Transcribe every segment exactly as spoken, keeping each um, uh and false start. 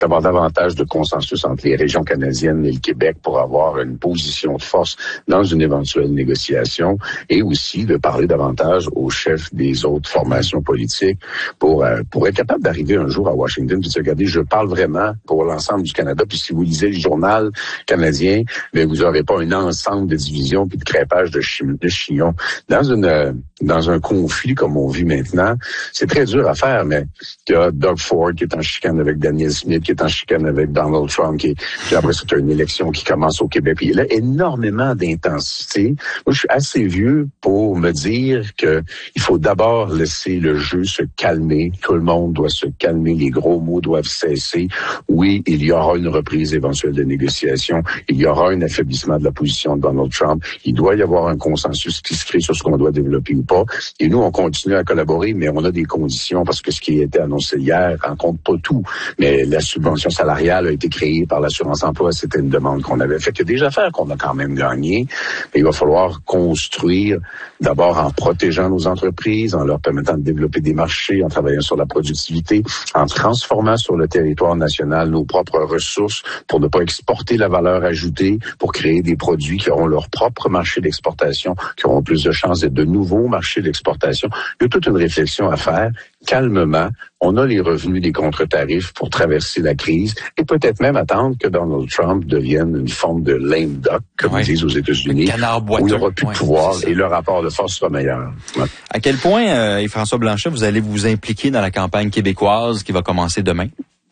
d'avoir davantage de consensus entre les régions canadiennes et le Québec pour avoir une position de force dans une éventuelle négociation et aussi de parler davantage aux chefs des autres formations politiques pour euh, pour être capable d'arriver un jour à Washington et de se regarder, je parle vraiment pour l'ensemble du Canada. Puis si vous lisez le journal canadien, mais vous n'aurez pas un ensemble de divisions puis de crêpage de, chi- de chignons. Dans une euh, dans un conflit comme on vit maintenant, c'est très dur à faire, mais il y a Doug Ford qui est en chicane avec Daniel Smith, qui est en chicane avec Donald Trump, qui est, puis après c'est une élection qui commence au Québec. Puis il y a là énormément d'intensité. Moi, je suis assez vieux pour me dire que il faut d'abord laisser le jeu se calmer. Tout le monde doit se calmer. Les gros mots doivent cesser. Oui, il y aura une reprise éventuelle de négociations. Il y aura un affaiblissement de la position de Donald Trump. Il doit y avoir un consensus qui se crée sur ce qu'on doit développer ou pas. Et nous, on continue à collaborer, mais on a des conditions parce que ce qui a été annoncé hier rencontre pas tout. Mais la subvention salariale a été créée par l'assurance-emploi. C'était une demande qu'on avait faite. Il y a des affaires qu'on a quand même gagnées. Mais il va falloir construire d'abord en protégeant nos entreprises, en leur permettant de développer des marchés, en travaillant sur la productivité, en transformant sur le territoire national nos propres ressources pour ne pas exporter la valeur ajoutée, pour créer des produits qui auront leur propre marché d'exportation, qui auront plus de chances d'être de nouveaux marchés d'exportation. Il y a toute une réflexion à faire. Calmement, on a les revenus des contre-tarifs pour traverser la crise et peut-être même attendre que Donald Trump devienne une forme de lame duck, comme ouais. ils disent aux États-Unis, où il n'y aura plus ouais, de pouvoir et le rapport de force sera meilleur. Ouais. À quel point, euh, et François Blanchet, vous allez vous impliquer dans la campagne québécoise qui va commencer demain?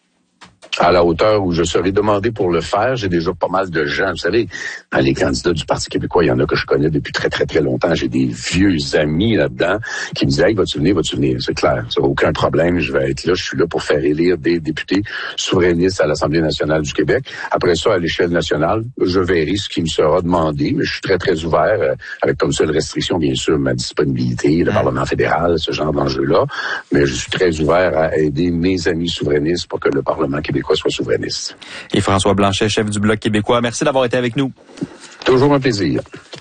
À la hauteur où je serai demandé pour le faire, j'ai déjà pas mal de gens. Vous savez, les candidats du Parti québécois, il y en a que je connais depuis très, très, très longtemps. J'ai des vieux amis là-dedans qui me disent « Hey, vas-tu venir, vas-tu venir? » C'est clair, ça n'a aucun problème, je vais être là. Je suis là pour faire élire des députés souverainistes à l'Assemblée nationale du Québec. Après ça, à l'échelle nationale, je verrai ce qui me sera demandé, mais je suis très, très ouvert, euh, avec comme seule restriction, bien sûr, ma disponibilité, le mmh. Parlement fédéral, ce genre d'enjeux-là. Mais je suis très ouvert à aider mes amis souverainistes pour que le Parlement québécois soit souverainiste. Et François Blanchet, chef du Bloc québécois, merci d'avoir été avec nous. Toujours un plaisir.